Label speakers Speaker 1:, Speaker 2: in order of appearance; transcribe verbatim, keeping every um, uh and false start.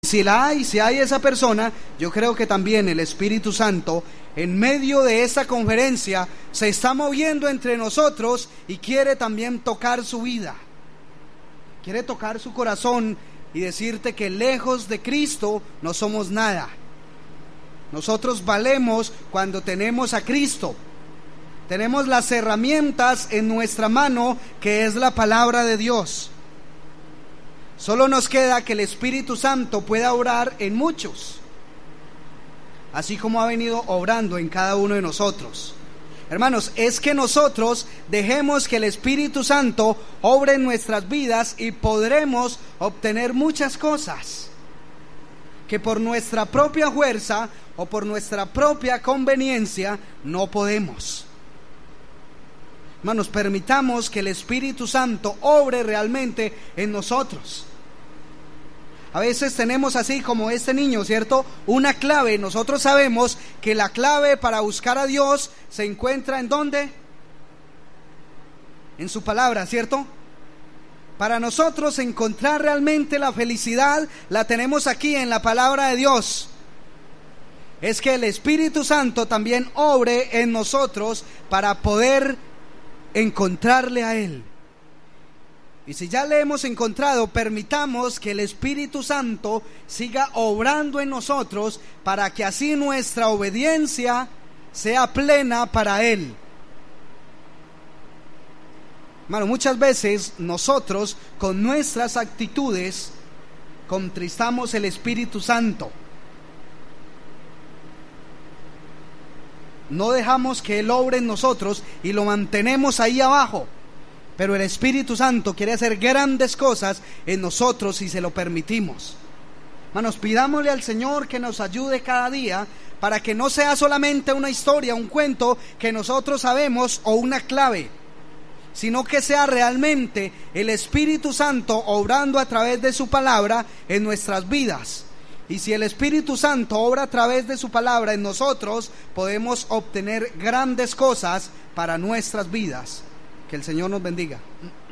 Speaker 1: Si la hay, si hay esa persona, yo creo que también el Espíritu Santo, en medio de esta conferencia, se está moviendo entre nosotros y quiere también tocar su vida. Quiere tocar su corazón y decirte que lejos de Cristo no somos nada. Nosotros valemos cuando tenemos a Cristo. Tenemos las herramientas en nuestra mano, que es la palabra de Dios. Solo nos queda que el Espíritu Santo pueda obrar en muchos, así como ha venido obrando en cada uno de nosotros. Hermanos, es que nosotros dejemos que el Espíritu Santo obre en nuestras vidas y podremos obtener muchas cosas que por nuestra propia fuerza o por nuestra propia conveniencia no podemos. Hermanos, permitamos que el Espíritu Santo obre realmente en nosotros. A veces tenemos así como este niño, ¿cierto? Una clave. Nosotros sabemos que la clave para buscar a Dios se encuentra ¿en dónde? En su palabra, ¿cierto? Para nosotros encontrar realmente la felicidad la tenemos aquí en la palabra de Dios. Es que el Espíritu Santo también obre en nosotros para poder encontrarle a Él. Y si ya le hemos encontrado, permitamos que el Espíritu Santo siga obrando en nosotros para que así nuestra obediencia sea plena para Él. Hermano, muchas veces nosotros con nuestras actitudes contristamos el Espíritu Santo. No dejamos que Él obre en nosotros y lo mantenemos ahí abajo. Pero el Espíritu Santo quiere hacer grandes cosas en nosotros si se lo permitimos. Hermanos, pidámosle al Señor que nos ayude cada día para que no sea solamente una historia, un cuento que nosotros sabemos o una clave, sino que sea realmente el Espíritu Santo obrando a través de su palabra en nuestras vidas. Y si el Espíritu Santo obra a través de su palabra en nosotros, podemos obtener grandes cosas para nuestras vidas. Que el Señor nos bendiga.